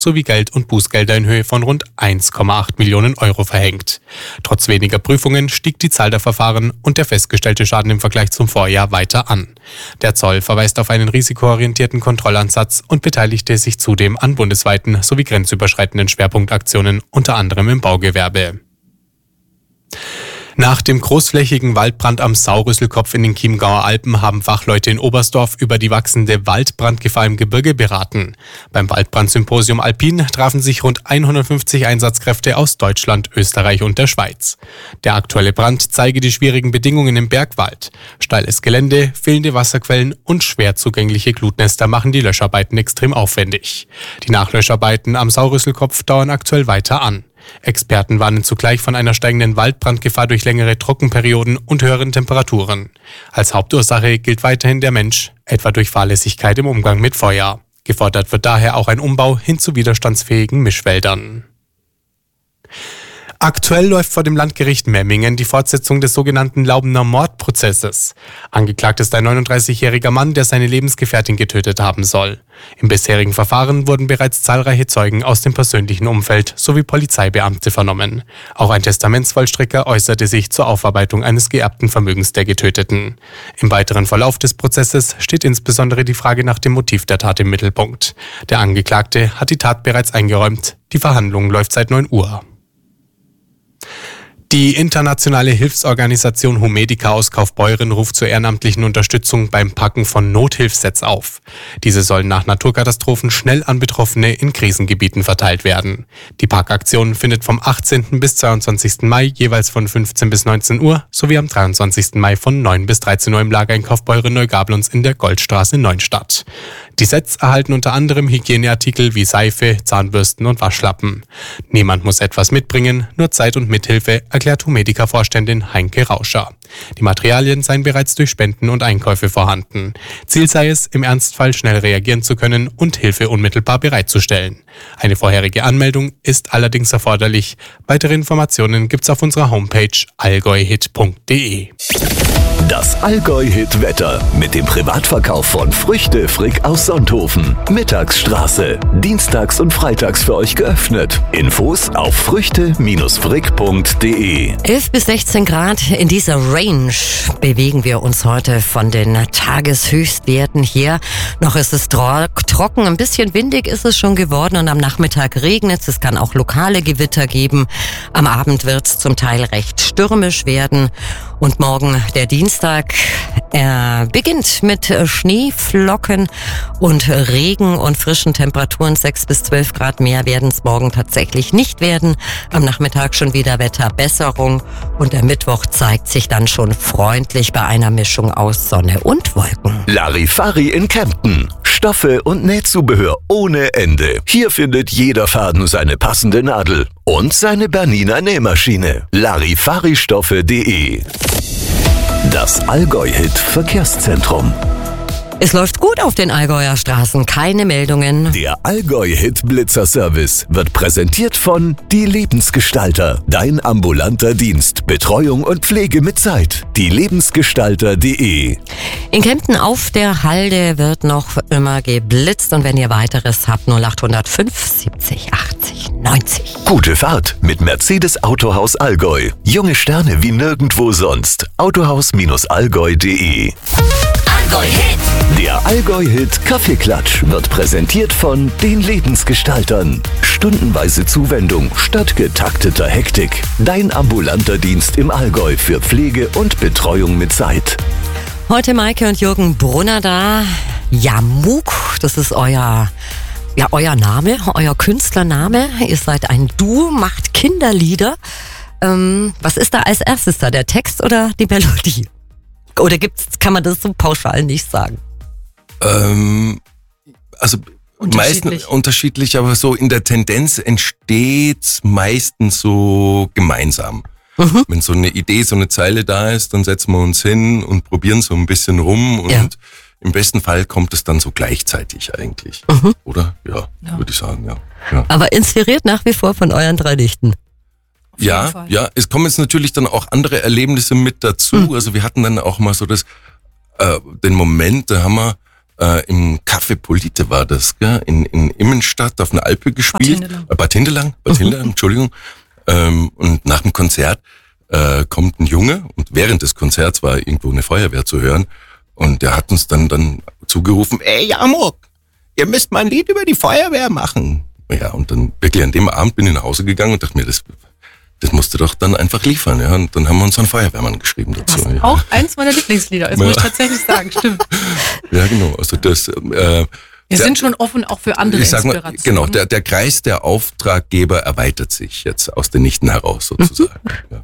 sowie Geld- und Bußgelder in Höhe von rund 1,8 Millionen Euro verhängt. Trotz weniger Prüfungen stieg die Zahl der Verfahren und der festgestellte Schaden im Vergleich zum Vorjahr weiter an. Der Zoll verweist auf einen risikoorientierten Kontrollansatz und beteiligte sich zudem an bundesweiten sowie grenzüberschreitenden Schwerpunktaktionen, unter anderem im Baugewerbe. Nach dem großflächigen Waldbrand am Saurüsselkopf in den Chiemgauer Alpen haben Fachleute in Oberstdorf über die wachsende Waldbrandgefahr im Gebirge beraten. Beim Waldbrandsymposium Alpin trafen sich rund 150 Einsatzkräfte aus Deutschland, Österreich und der Schweiz. Der aktuelle Brand zeige die schwierigen Bedingungen im Bergwald. Steiles Gelände, fehlende Wasserquellen und schwer zugängliche Glutnester machen die Löscharbeiten extrem aufwendig. Die Nachlöscharbeiten am Saurüsselkopf dauern aktuell weiter an. Experten warnen zugleich von einer steigenden Waldbrandgefahr durch längere Trockenperioden und höheren Temperaturen. Als Hauptursache gilt weiterhin der Mensch, etwa durch Fahrlässigkeit im Umgang mit Feuer. Gefordert wird daher auch ein Umbau hin zu widerstandsfähigen Mischwäldern. Aktuell läuft vor dem Landgericht Memmingen die Fortsetzung des sogenannten Laubener Mordprozesses. Angeklagt ist ein 39-jähriger Mann, der seine Lebensgefährtin getötet haben soll. Im bisherigen Verfahren wurden bereits zahlreiche Zeugen aus dem persönlichen Umfeld sowie Polizeibeamte vernommen. Auch ein Testamentsvollstrecker äußerte sich zur Aufarbeitung eines geerbten Vermögens der Getöteten. Im weiteren Verlauf des Prozesses steht insbesondere die Frage nach dem Motiv der Tat im Mittelpunkt. Der Angeklagte hat die Tat bereits eingeräumt. Die Verhandlung läuft seit 9 Uhr. Die internationale Hilfsorganisation Humedica aus Kaufbeuren ruft zur ehrenamtlichen Unterstützung beim Packen von Nothilfsets auf. Diese sollen nach Naturkatastrophen schnell an Betroffene in Krisengebieten verteilt werden. Die Packaktion findet vom 18. bis 22. Mai jeweils von 15 bis 19 Uhr sowie am 23. Mai von 9 bis 13 Uhr im Lager in Kaufbeuren-Neugablonz in der Goldstraße 9 statt. Die Sets erhalten unter anderem Hygieneartikel wie Seife, Zahnbürsten und Waschlappen. Niemand muss etwas mitbringen, nur Zeit und Mithilfe, erklärt Humedica-Vorständin Heinke Rauscher. Die Materialien seien bereits durch Spenden und Einkäufe vorhanden. Ziel sei es, im Ernstfall schnell reagieren zu können und Hilfe unmittelbar bereitzustellen. Eine vorherige Anmeldung ist allerdings erforderlich. Weitere Informationen gibt's auf unserer Homepage allgäuhit.de. Das Allgäu-Hit-Wetter mit dem Privatverkauf von Früchte Frick aus Sonthofen. Mittagsstraße. Dienstags und freitags für euch geöffnet. Infos auf früchte-frick.de. 11 bis 16 Grad in dieser Range bewegen wir uns heute von den Tageshöchstwerten hier. Noch ist es trocken, ein bisschen windig ist es schon geworden und am Nachmittag regnet es. Es kann auch lokale Gewitter geben. Am Abend wird es zum Teil recht stürmisch werden. Und morgen, der Dienstag, beginnt mit Schneeflocken und Regen und frischen Temperaturen. 6 bis 12 Grad mehr werden es morgen tatsächlich nicht werden. Am Nachmittag schon wieder Wetterbesserung und der Mittwoch zeigt sich dann schon freundlich bei einer Mischung aus Sonne und Wolken. Larifari in Kempten. Stoffe und Nähzubehör ohne Ende. Hier findet jeder Faden seine passende Nadel und seine Bernina Nähmaschine. Larifaristoffe.de. Das Allgäu-Hit Verkehrszentrum. Es läuft gut auf den Allgäuer Straßen, keine Meldungen. Der Allgäu-Hit Blitzer-Service wird präsentiert von Die Lebensgestalter. Dein ambulanter Dienst, Betreuung und Pflege mit Zeit. dielebensgestalter.de. In Kempten auf der Halde wird noch immer geblitzt und wenn ihr weiteres habt, 0805 70 80 90. Gute Fahrt mit Mercedes Autohaus Allgäu. Junge Sterne wie nirgendwo sonst. Autohaus-allgäu.de. Allgäu-Hit. Der Allgäu-Hit Kaffeeklatsch wird präsentiert von den Lebensgestaltern. Stundenweise Zuwendung statt getakteter Hektik. Dein ambulanter Dienst im Allgäu für Pflege und Betreuung mit Zeit. Heute Maike und Jürgen Brunner da. Yamuk, das ist euer Name, euer Künstlername. Ihr seid ein Duo, macht Kinderlieder. Was ist da als erstes da, der Text oder die Melodie? Oder kann man das so pauschal nicht sagen? Also meistens unterschiedlich, aber so in der Tendenz entsteht's meistens so gemeinsam. Mhm. Wenn so eine Idee, so eine Zeile da ist, dann setzen wir uns hin und probieren so ein bisschen rum und im besten Fall kommt es dann so gleichzeitig eigentlich. Mhm. Oder? Ja, würde ich sagen, ja. Aber inspiriert nach wie vor von euren 3 Dichten. Ja, es kommen jetzt natürlich dann auch andere Erlebnisse mit dazu. Mhm. Also wir hatten dann auch mal so den Moment, da haben wir im Café Polite war das, gell? In Immenstadt auf einer Alpe gespielt. Bad Hindelang, Entschuldigung. Und nach dem Konzert kommt ein Junge und während des Konzerts war irgendwo eine Feuerwehr zu hören und der hat uns dann zugerufen, ey Amok, ihr müsst mal ein Lied über die Feuerwehr machen. Ja, und dann wirklich an dem Abend bin ich nach Hause gegangen und dachte mir, das musst du doch dann einfach liefern. Ja, und dann haben wir uns einen Feuerwehrmann geschrieben dazu. Das ist auch eins meiner Lieblingslieder, das muss ich tatsächlich sagen, stimmt. Ja, genau. Also das. Wir sind schon offen auch für andere Inspirationen. Genau, der Kreis der Auftraggeber erweitert sich jetzt aus den Nichten heraus sozusagen. Ja.